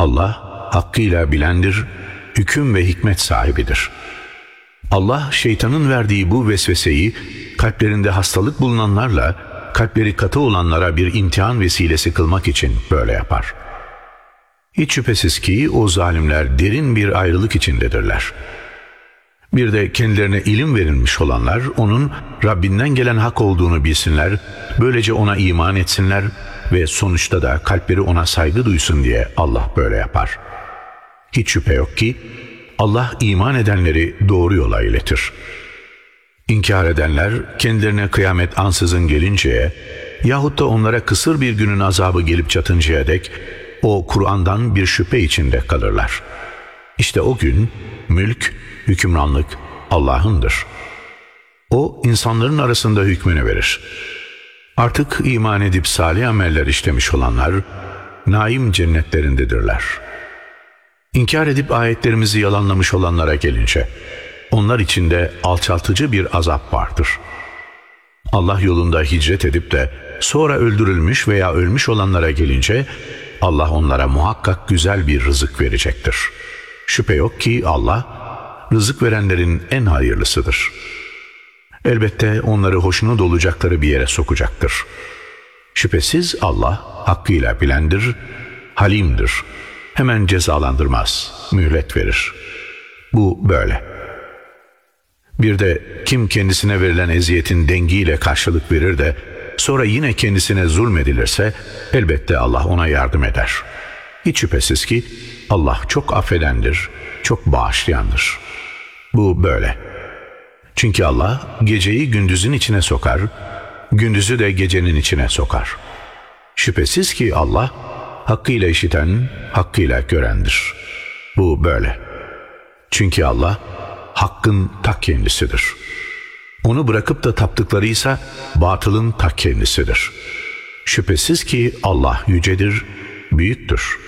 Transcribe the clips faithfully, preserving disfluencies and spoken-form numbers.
Allah hakkıyla bilendir, hüküm ve hikmet sahibidir. Allah şeytanın verdiği bu vesveseyi kalplerinde hastalık bulunanlarla kalpleri katı olanlara bir imtihan vesilesi kılmak için böyle yapar. Hiç şüphesiz ki o zalimler derin bir ayrılık içindedirler. Bir de kendilerine ilim verilmiş olanlar onun Rabbinden gelen hak olduğunu bilsinler, böylece ona iman etsinler ve sonuçta da kalpleri ona saygı duysun diye Allah böyle yapar. Hiç şüphe yok ki Allah iman edenleri doğru yola iletir. İnkar edenler kendilerine kıyamet ansızın gelinceye yahut da onlara kısır bir günün azabı gelip çatıncaya dek o Kur'an'dan bir şüphe içinde kalırlar. İşte o gün mülk, hükümranlık Allah'ındır. O insanların arasında hükmünü verir. Artık iman edip salih ameller işlemiş olanlar naim cennetlerindedirler. İnkar edip ayetlerimizi yalanlamış olanlara gelince onlar içinde alçaltıcı bir azap vardır. Allah yolunda hicret edip de sonra öldürülmüş veya ölmüş olanlara gelince Allah onlara muhakkak güzel bir rızık verecektir. Şüphe yok ki Allah rızık verenlerin en hayırlısıdır. Elbette onları hoşnut olacakları bir yere sokacaktır. Şüphesiz Allah hakkıyla bilendir, halimdir. Hemen cezalandırmaz, mühlet verir. Bu böyle. Bir de kim kendisine verilen eziyetin dengiyle karşılık verir de sonra yine kendisine zulmedilirse elbette Allah ona yardım eder. Hiç şüphesiz ki Allah çok affedendir, çok bağışlayandır. Bu böyle. Çünkü Allah geceyi gündüzün içine sokar, gündüzü de gecenin içine sokar. Şüphesiz ki Allah hakkıyla işiten, hakkıyla görendir. Bu böyle. Çünkü Allah hakkın ta kendisidir. Onu bırakıp da taptıklarıysa batılın ta kendisidir. Şüphesiz ki Allah yücedir, büyüktür.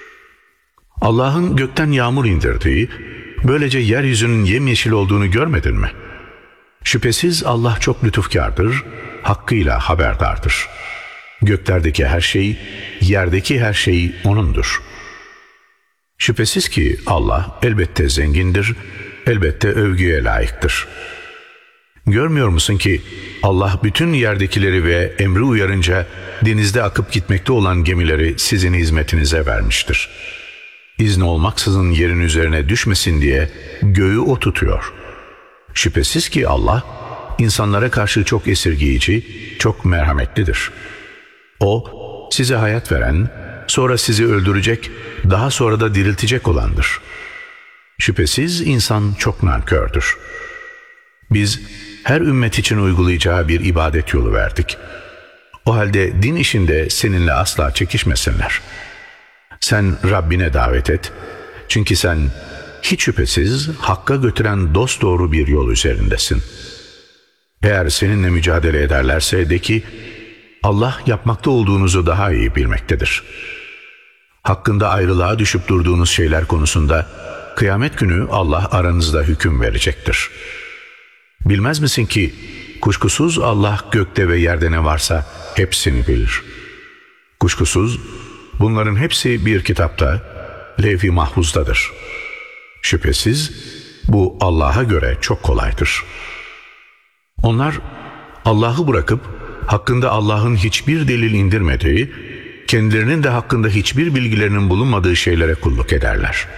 Allah'ın gökten yağmur indirdiği, böylece yeryüzünün yemyeşil olduğunu görmedin mi? Şüphesiz Allah çok lütufkardır, hakkıyla haberdardır. Göklerdeki her şey, yerdeki her şey O'nundur. Şüphesiz ki Allah elbette zengindir, elbette övgüye layıktır. Görmüyor musun ki Allah bütün yerdekileri ve emri uyarınca denizde akıp gitmekte olan gemileri sizin hizmetinize vermiştir. İzni olmaksızın yerin üzerine düşmesin diye göğü O tutuyor. Şüphesiz ki Allah insanlara karşı çok esirgeyici, çok merhametlidir. O size hayat veren, sonra sizi öldürecek, daha sonra da diriltecek olandır. Şüphesiz insan çok nankördür. Biz her ümmet için uygulayacağı bir ibadet yolu verdik. O halde din işinde seninle asla çekişmesinler. Sen Rabbine davet et. Çünkü sen hiç şüphesiz hakka götüren dosdoğru bir yol üzerindesin. Eğer seninle mücadele ederlerse de ki Allah yapmakta olduğunuzu daha iyi bilmektedir. Hakkında ayrılığa düşüp durduğunuz şeyler konusunda kıyamet günü Allah aranızda hüküm verecektir. Bilmez misin ki kuşkusuz Allah gökte ve yerde ne varsa hepsini bilir. Kuşkusuz bunların hepsi bir kitapta, levh-i mahfuzdadır. Şüphesiz bu Allah'a göre çok kolaydır. Onlar Allah'ı bırakıp hakkında Allah'ın hiçbir delil indirmediği, kendilerinin de hakkında hiçbir bilgilerinin bulunmadığı şeylere kulluk ederler.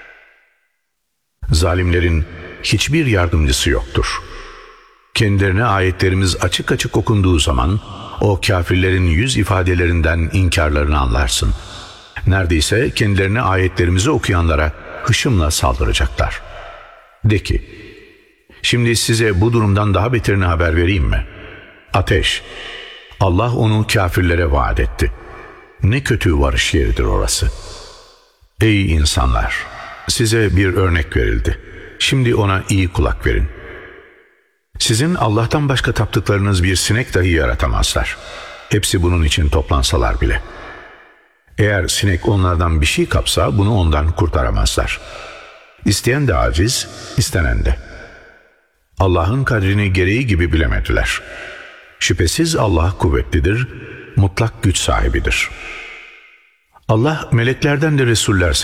Zalimlerin hiçbir yardımcısı yoktur. Kendilerine ayetlerimiz açık açık okunduğu zaman o kafirlerin yüz ifadelerinden inkarlarını anlarsın. Neredeyse kendilerine ayetlerimizi okuyanlara hışımla saldıracaklar. De ki, şimdi size bu durumdan daha beterini haber vereyim mi? Ateş. Allah onu kafirlere vaat etti. Ne kötü varış yeridir orası. Ey insanlar! Size bir örnek verildi. Şimdi ona iyi kulak verin. Sizin Allah'tan başka taptıklarınız bir sinek dahi yaratamazlar. Hepsi bunun için toplansalar bile. Eğer sinek onlardan bir şey kapsa bunu ondan kurtaramazlar. İsteyen de aciz, istenen de. Allah'ın kadrini gereği gibi bilemediler. Şüphesiz Allah kuvvetlidir, mutlak güç sahibidir. Allah meleklerden de resuller